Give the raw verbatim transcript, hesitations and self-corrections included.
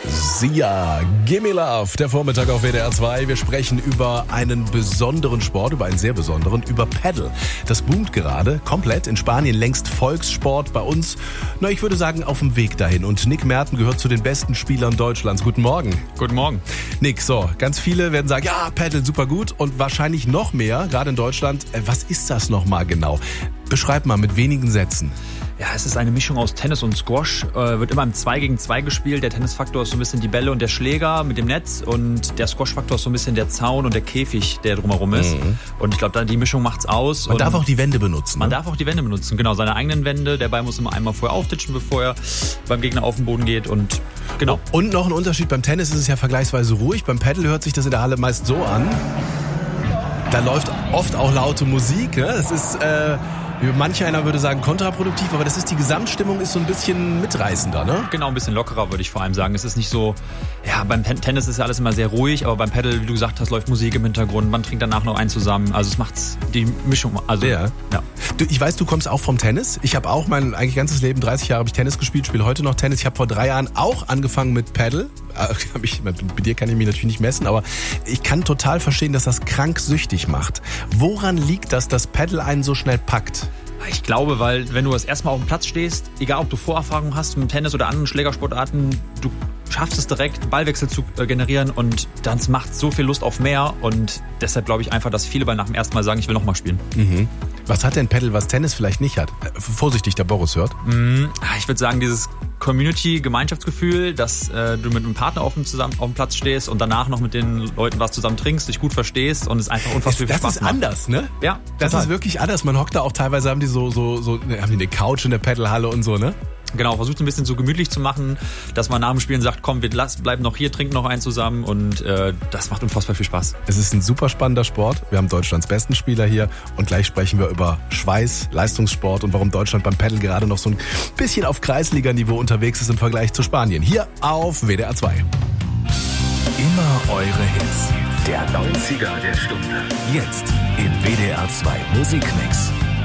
Sia, Gimme Love, der Vormittag auf W D R zwei. Wir sprechen über einen besonderen Sport, über einen sehr besonderen, über Paddle. Das boomt gerade komplett in Spanien, längst Volkssport bei uns. Na, ich würde sagen, auf dem Weg dahin. Und Nick Merten gehört zu den besten Spielern Deutschlands. Guten Morgen. Guten Morgen. Nick, so, ganz viele werden sagen, ja, Paddle super gut und wahrscheinlich noch mehr, gerade in Deutschland. Was ist das nochmal genau? Beschreib mal mit wenigen Sätzen. Ja, es ist eine Mischung aus Tennis und Squash. Äh, wird immer im zwei gegen zwei gespielt. Der Tennisfaktor ist so ein bisschen die Bälle und der Schläger mit dem Netz. Und der Squash-Faktor ist so ein bisschen der Zaun und der Käfig, der drumherum ist. Mhm. Und ich glaube, die Mischung macht's aus. Man und darf auch die Wände benutzen. Man ne? darf auch die Wände benutzen, genau. Seine eigenen Wände. Der Ball muss immer einmal vorher auftitschen, bevor er beim Gegner auf den Boden geht. Und genau. Und noch ein Unterschied. Beim Tennis ist es ja vergleichsweise ruhig. Beim Paddle hört sich das in der Halle meist so an. Da läuft oft auch laute Musik. Ne? Es ist... Äh Manch einer würde sagen kontraproduktiv, aber das ist die Gesamtstimmung ist so ein bisschen mitreißender, ne? Genau, ein bisschen lockerer, würde ich vor allem sagen. Es ist nicht so, ja, beim Tennis ist ja alles immer sehr ruhig, aber beim Paddle, wie du gesagt hast, läuft Musik im Hintergrund, man trinkt danach noch einen zusammen. Also es macht die Mischung, also ja. ja. Du, ich weiß, du kommst auch vom Tennis. Ich habe auch mein eigentlich ganzes Leben, dreißig Jahre habe ich Tennis gespielt, spiele heute noch Tennis. Ich habe vor drei Jahren auch angefangen mit Paddle. Ich, bei dir kann ich mich natürlich nicht messen, aber ich kann total verstehen, dass das krank süchtig macht. Woran liegt das, dass Paddle einen so schnell packt? Ich glaube, weil wenn du das erstmal auf dem Platz stehst, egal ob du Vorerfahrung hast mit Tennis oder anderen Schlägersportarten, du schaffst es direkt, Ballwechsel zu generieren und dann macht so viel Lust auf mehr und deshalb glaube ich einfach, dass viele bei nach dem ersten Mal sagen, ich will nochmal spielen. Mhm. Was hat denn Paddle, was Tennis vielleicht nicht hat? Vorsichtig, der Boris hört. Mhm. Ich würde sagen, dieses Community-Gemeinschaftsgefühl, dass äh, du mit einem Partner auf dem, zusammen, auf dem Platz stehst und danach noch mit den Leuten was zusammen trinkst, dich gut verstehst und es einfach unfassbar viel Spaß macht. Das ist anders, ne? Ja, das total. ist wirklich anders. Man hockt da auch teilweise, haben die so, so, so, haben die eine Couch in der Paddlehalle und so, ne? Genau, versucht es ein bisschen so gemütlich zu machen, dass man nach dem Spielen sagt, komm, wir lass, bleiben noch hier, trinken noch einen zusammen und äh, das macht unfassbar viel Spaß. Es ist ein super spannender Sport. Wir haben Deutschlands besten Spieler hier und gleich sprechen wir über Schweiß, Leistungssport und warum Deutschland beim Paddle gerade noch so ein bisschen auf Kreisliganiveau unterwegs ist im Vergleich zu Spanien. Hier auf W D R zwei. Immer eure Hits. Der neunziger der Stunde. Jetzt im W D R zwei Musikmix.